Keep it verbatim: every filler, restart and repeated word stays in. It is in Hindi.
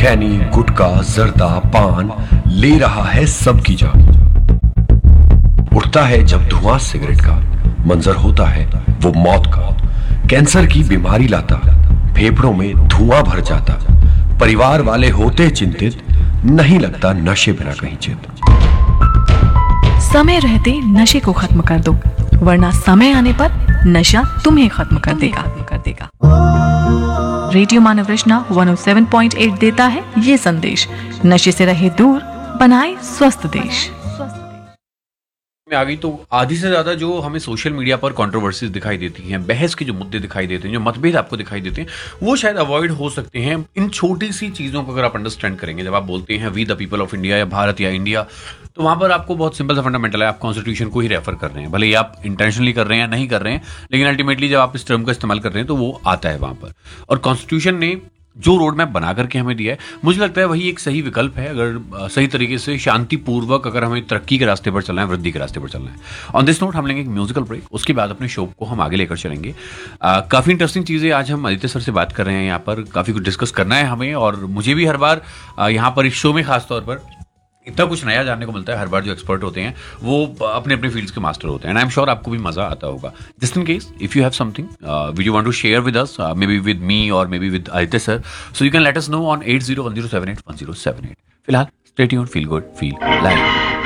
खैनी, गुटखा, जर्दा, पान ले रहा है सबकी जान। उठता है जब धुआं सिगरेट का, मंजर होता है वो मौत का। कैंसर की बीमारी लाता, फेफड़ों में धुआं भर जाता। परिवार वाले होते चिंतित, नहीं लगता नशे बिना कहीं चित। समय रहते नशे को खत्म कर दो, वरना समय आने पर नशा तुम्हें खत्म कर देगा कर देगा रेडियो मानव रचना एक सौ सात पॉइंट आठ देता है ये संदेश, नशे से रहे दूर, बनाए स्वस्थ देश। में आ गई तो आधी से ज्यादा जो हमें सोशल मीडिया पर कंट्रोवर्सीज दिखाई देती हैं, बहस के जो मुद्दे दिखाई देते हैं, जो मतभेद आपको दिखाई देते हैं, वो शायद अवॉइड हो सकते हैं इन छोटी सी चीजों को अगर आप अंडरस्टैंड करेंगे। जब आप बोलते हैं we the people of India या भारत या इंडिया, तो वहां पर आपको बहुत सिंपल सा फंडामेंटल है, आप कॉन्स्टिट्यूशन को ही रेफर कर रहे हैं, भले ही आप इंटेंशनली कर रहे हैं या नहीं कर रहे हैं, लेकिन अल्टीमेटली जब आप इस टर्म का इस्तेमाल कर रहे हैं तो वो आता है वहां पर। और कॉन्स्टिट्यूशन ने जो रोड मैप बना करके हमें दिया है, मुझे लगता है वही एक सही विकल्प है अगर सही तरीके से शांतिपूर्वक अगर हमें तरक्की के रास्ते पर चलना है, वृद्धि के रास्ते पर चलना है। ऑन दिस नोट हम लेंगे एक म्यूजिकल ब्रेक, उसके बाद अपने शो को हम आगे लेकर चलेंगे। आ, काफ़ी इंटरेस्टिंग चीज़ें आज हम आदित्य सर से बात कर रहे हैं, यहाँ पर काफ़ी कुछ डिस्कस करना है हमें, और मुझे भी हर बार यहाँ पर इस शो में खासतौर पर इतना कुछ नया जानने को मिलता है। हर बार जो एक्सपर्ट होते हैं वो अपने अपने फील्ड्स के मास्टर होते हैं, एंड आई एम श्योर आपको भी मजा आता होगा। Just in case if you have something which you want to share with us, may be with me और may be with Aditya sir, so you can let us know on eight zero one zero seven eight one zero seven eight. फिलहाल stay tuned, feel good, feel live.